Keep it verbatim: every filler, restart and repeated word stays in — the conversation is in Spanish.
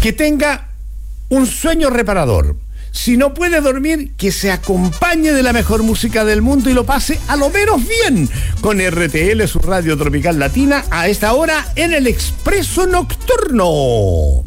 que tenga un sueño reparador. Si no puede dormir, que se acompañe de la mejor música del mundo y lo pase a lo menos bien con R T L, su radio tropical latina, a esta hora en el Expreso Nocturno.